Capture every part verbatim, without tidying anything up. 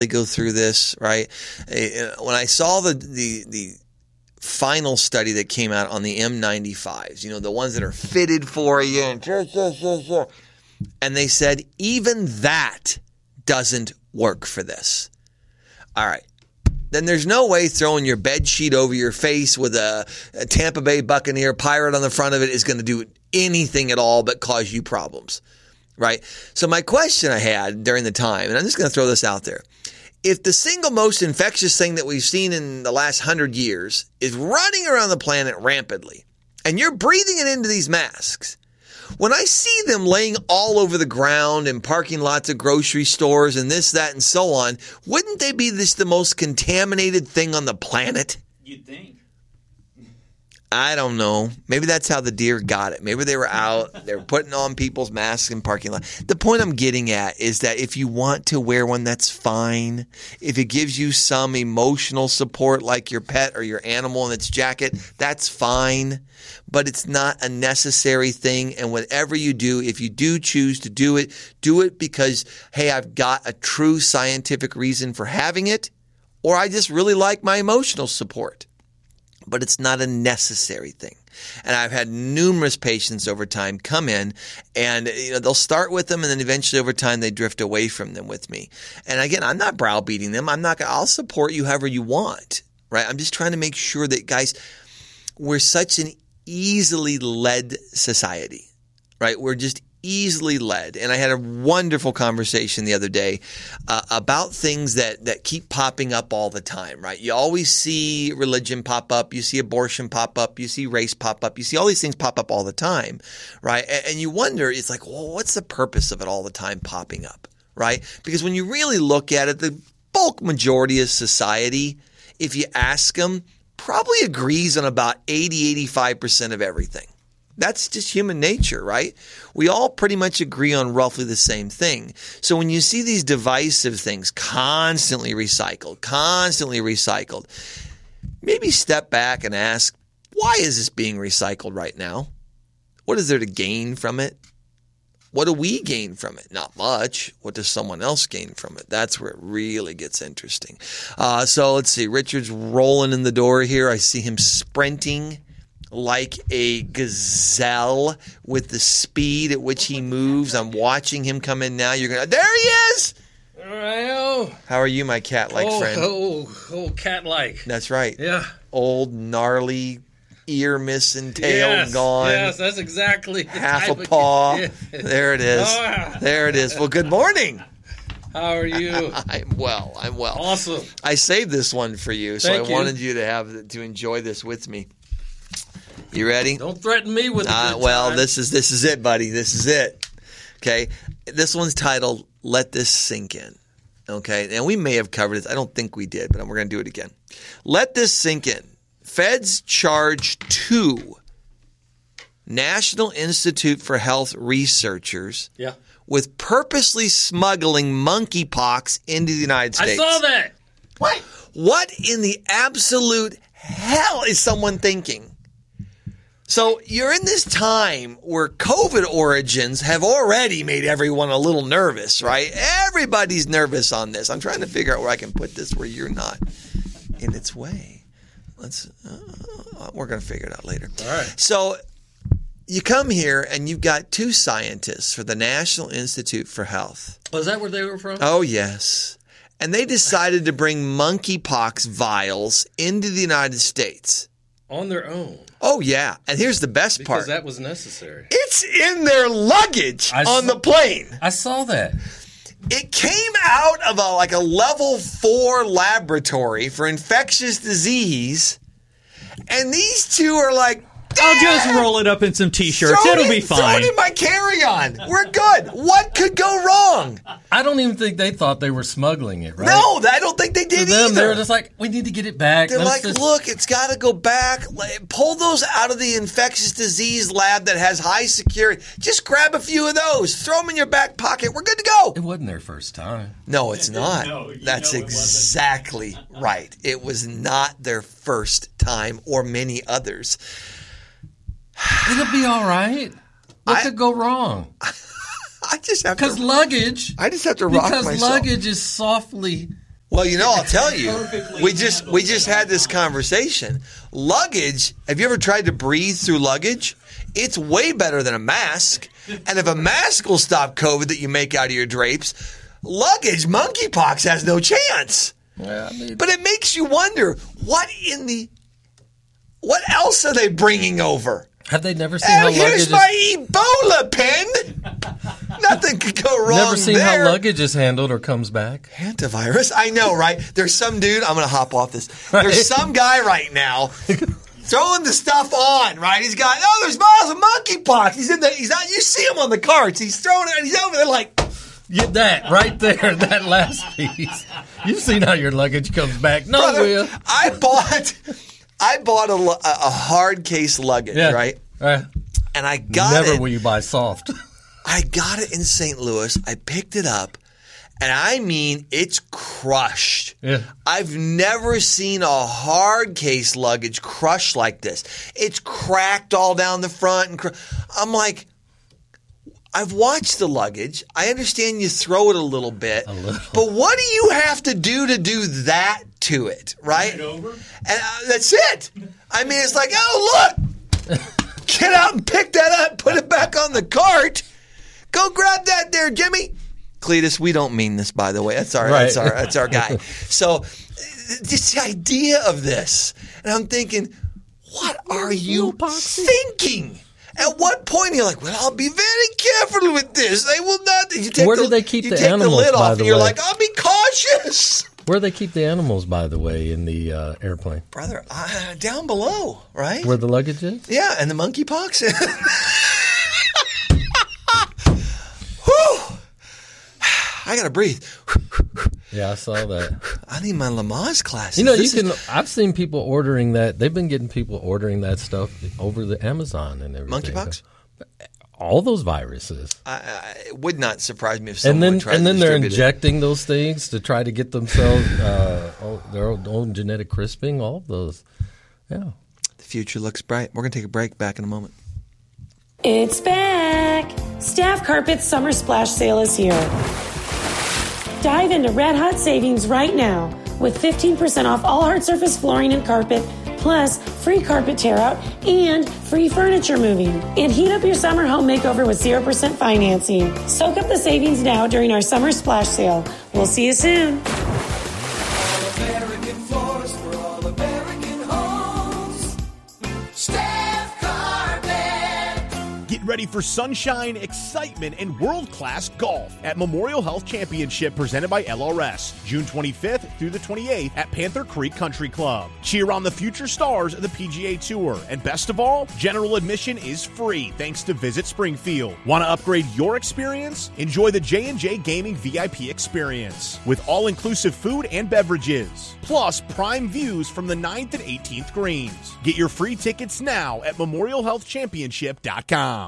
go through this, right? When I saw the the the final study that came out on the M ninety-fives, you know, the ones that are fitted for you, and, and they said even that doesn't work for this. All right. Then there's no way throwing your bed sheet over your face with a, a Tampa Bay Buccaneer pirate on the front of it is going to do anything at all but cause you problems, right? So my question I had during the time, and I'm just going to throw this out there. If the single most infectious thing that we've seen in the last hundred years is running around the planet rampantly, and you're breathing it into these masks, when I see them laying all over the ground in parking lots of grocery stores and this, that, and so on, wouldn't they be this the most contaminated thing on the planet? You'd think. I don't know. Maybe that's how the deer got it. Maybe they were out. They were putting on people's masks in parking lot. The point I'm getting at is that if you want to wear one, that's fine. If it gives you some emotional support like your pet or your animal in its jacket, that's fine. But it's not a necessary thing. And whatever you do, if you do choose to do it, do it because, hey, I've got a true scientific reason for having it, or I just really like my emotional support. But it's not a necessary thing. And I've had numerous patients over time come in and, you know, they'll start with them and then eventually over time they drift away from them with me. And again, I'm not browbeating them. I'm not gonna, I'll support you however you want, right? I'm just trying to make sure that, guys, we're such an easily led society, right? We're just easily led. And I had a wonderful conversation the other day uh, about things that, that keep popping up all the time, right? You always see religion pop up. You see abortion pop up. You see race pop up. You see all these things pop up all the time, right? And, and you wonder, it's like, well, what's the purpose of it all the time popping up, right? Because when you really look at it, the bulk majority of society, if you ask them, probably agrees on about eighty, eighty-five percent of everything. That's just human nature, right? We all pretty much agree on roughly the same thing. So when you see these divisive things constantly recycled, constantly recycled, maybe step back and ask, why is this being recycled right now? What is there to gain from it? What do we gain from it? Not much. What does someone else gain from it? That's where it really gets interesting. Uh, so let's see. Richard's rolling in the door here. I see him sprinting like a gazelle with the speed at which he moves. I'm watching him come in now. You're gonna. There he is. Well, how are you, my cat-like oh, friend? Oh, oh, cat-like. That's right. Yeah. Old, gnarly, ear missing, tail yes, gone. Yes, that's exactly. The half type a paw. Of, yeah. There it is. Oh. There it is. Well, good morning. How are you? I'm well. I'm well. Awesome. I saved this one for you, so Thank I you. wanted you to have to enjoy this with me. You ready? Don't threaten me with a uh, good well, time. this is this is it, buddy. This is it. Okay. This one's titled "Let This Sink In." Okay, and we may have covered it. I don't think we did, but we're going to do it again. Let this sink in. Feds charge two National Institute for Health researchers yeah. with purposely smuggling monkeypox into the United States. I saw that. What? What in the absolute hell is someone thinking? So you're in this time where COVID origins have already made everyone a little nervous, right? Everybody's nervous on this. I'm trying to figure out where I can put this where you're not in its way. Let's. Uh, we're going to figure it out later. All right. So you come here and you've got two scientists for the National Institute for Health. Was that where they were from? Oh, yes. And they decided to bring monkeypox vials into the United States. On their own. Oh, yeah. And here's the best because part. Because that was necessary. It's in their luggage I on saw, the plane. I saw that. It came out of a, like a level four laboratory for infectious disease. And these two are like, I'll just roll it up in some T-shirts. It'll in, be fine. Throw it in my carry-on. We're good. What could go wrong? I don't even think they thought they were smuggling it, right? No, I don't think they did to them, either. They were just like, we need to get it back. They're Let's like, just... look, it's got to go back. Pull those out of the infectious disease lab that has high security. Just grab a few of those. Throw them in your back pocket. We're good to go. It wasn't their first time. No, it's not. no, That's know it exactly right. It was not their first time or many others. It'll be all right. What I- could go wrong? I just have to. Because luggage. I just have to rock Because myself. luggage is softly Well, you know, I'll tell you. Perfectly We just we handled. just had this conversation. Luggage. Have you ever tried to breathe through luggage? It's way better than a mask. And if a mask will stop COVID that you make out of your drapes, luggage, monkeypox has no chance. Yeah, I mean, But it makes you wonder, what in the what else are they bringing over? have they never seen how And luggage here's is, my Ebola pen. Nothing could go wrong never seen there. how luggage is handled or comes back? Antivirus? I know, right? There's some dude, I'm going to hop off this. There's some guy right now throwing the stuff on, right? He's got, oh, there's miles of monkeypox. He's in the, he's not, you see him on the carts. He's throwing it, and he's over there like, Get that right there, that last piece. You've seen how your luggage comes back. No, brother, Will. I bought, I bought a, lu- a hard case luggage, Yeah. right? Uh, And I got never it. will you buy soft. I got it in Saint Louis. I picked it up, and I mean, it's crushed. Yeah. I've never seen a hard case luggage crushed like this. It's cracked all down the front. And cr- I'm like, I've watched the luggage. I understand you throw it a little bit. A little. But what do you have to do to do that to it, right? Turn it over? And uh, that's it. I mean, it's like, oh, look. Get out and pick that up. Put it back on the cart. Go grab that there, Jimmy. Cletus, we don't mean this, by the way. That's our, Right. that's our, that's our guy. So, just the idea of this, and I'm thinking, what are you thinking? At what point are you like, well, I'll be very careful with this. They will not. You take Where the, do they keep you the take animals, the lid by off, the and you're way? like, I'll be cautious, Where do they keep the animals, by the way, in the uh, airplane? brother. Uh, down below, right? Where the luggage is? Yeah, and the monkeypox. Whew. I gotta breathe. Yeah, I saw that. I need my Lamaze classes. You know, you This is- can. I've seen people ordering that. They've been getting people ordering that stuff over the Amazon and everything. monkeypox. All those viruses, I, I, it would not surprise me if someone and then would try and to then they're distribute it. injecting those things to try to get themselves uh, oh, their own, own genetic crisping. All of those. Yeah. The future looks bright. We're gonna take a break. Back in a moment. It's back! Staff Carpet's summer splash sale is here. Dive into red hot savings right now with fifteen percent off all hard surface flooring and carpet, plus free carpet tear out and free furniture moving. And heat up your summer home makeover with zero percent financing. Soak up the savings now during our summer splash sale. We'll see you soon. American floors for all American homes. Staff Carpet. Get ready for sunshine, excitement, and world-class golf at Memorial Health Championship presented by L R S, June twenty-fifth through the twenty-eighth at Panther Creek Country Club. Cheer on the future stars of the P G A Tour, and best of all, general admission is free thanks to Visit Springfield. Want to upgrade your experience? Enjoy the J and J Gaming V I P experience with all-inclusive food and beverages, plus prime views from the ninth and eighteenth greens. Get your free tickets now at memorial health championship dot com.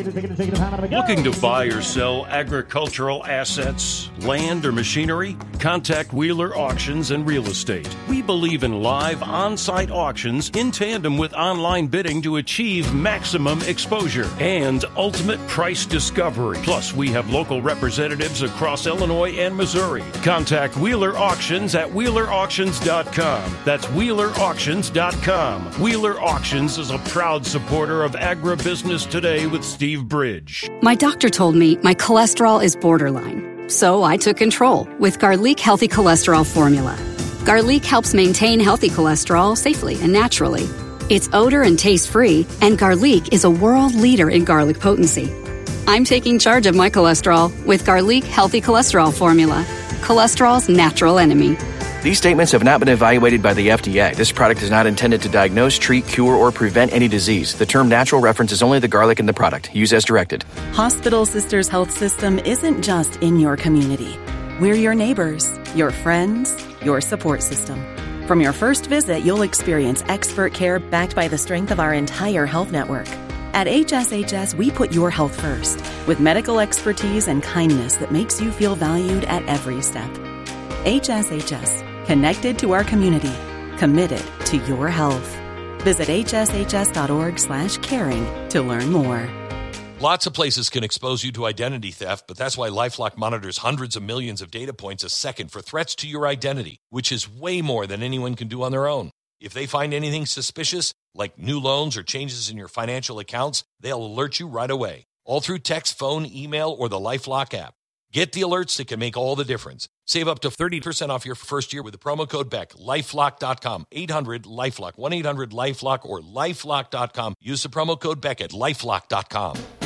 Looking to buy or sell agricultural assets, land, or machinery? Contact Wheeler Auctions and Real Estate. We believe in live on-site auctions in tandem with online bidding to achieve maximum exposure and ultimate price discovery. Plus, we have local representatives across Illinois and Missouri. Contact Wheeler Auctions at wheeler auctions dot com. That's wheeler auctions dot com. Wheeler Auctions is a proud supporter of agribusiness today with Steve Bridge. My doctor told me my cholesterol is borderline, so I took control with Garlic Healthy Cholesterol Formula. Garlic helps maintain healthy cholesterol safely and naturally. It's odor and taste-free, and Garlic is a world leader in garlic potency. I'm taking charge of my cholesterol with Garlic Healthy Cholesterol Formula, cholesterol's natural enemy. These statements have not been evaluated by the F D A. This product is not intended to diagnose, treat, cure, or prevent any disease. The term natural references only the garlic in the product. Use as directed. Hospital Sisters Health System isn't just in your community. We're your neighbors, your friends, your support system. From your first visit, you'll experience expert care backed by the strength of our entire health network. At H S H S, we put your health first, with medical expertise and kindness that makes you feel valued at every step. H S H S, connected to our community, committed to your health. Visit h s h s dot org slash caring to learn more. Lots of places can expose you to identity theft, but that's why LifeLock monitors hundreds of millions of data points a second for threats to your identity, which is way more than anyone can do on their own. If they find anything suspicious, like new loans or changes in your financial accounts, they'll alert you right away, all through text, phone, email, or the LifeLock app. Get the alerts that can make all the difference. Save up to thirty percent off your first year with the promo code Beck. LifeLock dot com, eight hundred LifeLock, one eight hundred LifeLock, or LifeLock dot com. Use the promo code Beck at LifeLock dot com.